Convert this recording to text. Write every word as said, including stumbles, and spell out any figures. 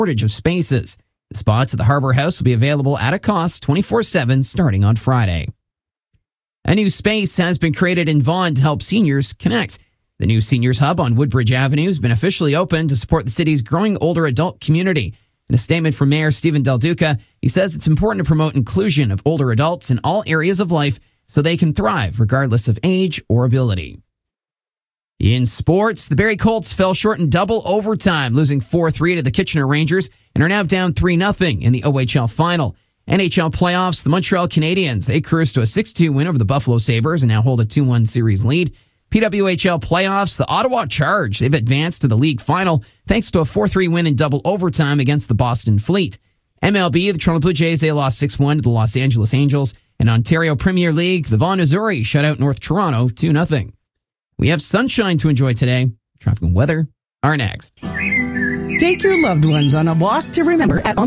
shortage of spaces. The spots at the Harbor House will be available at a cost twenty-four seven starting on Friday. A new space has been created in Vaughan to help seniors connect. The new Seniors Hub on Woodbridge Avenue has been officially opened to support the city's growing older adult community. In a statement from Mayor Stephen Del Duca, he says it's important to promote inclusion of older adults in all areas of life so they can thrive regardless of age or ability. In sports, the Barrie Colts fell short in double overtime, losing four three to the Kitchener Rangers and are now down three nothing in the O H L final. N H L playoffs, the Montreal Canadiens, they cruised to a six two win over the Buffalo Sabres and now hold a two one series lead. P W H L playoffs, the Ottawa Charge, they've advanced to the league final thanks to a four three win in double overtime against the Boston Fleet. M L B, the Toronto Blue Jays, they lost six one to the Los Angeles Angels. In Ontario Premier League, the Vaughan Azzurri shut out North Toronto two nothing. We have sunshine to enjoy today. Traffic and weather are next. Take your loved ones on a walk to remember at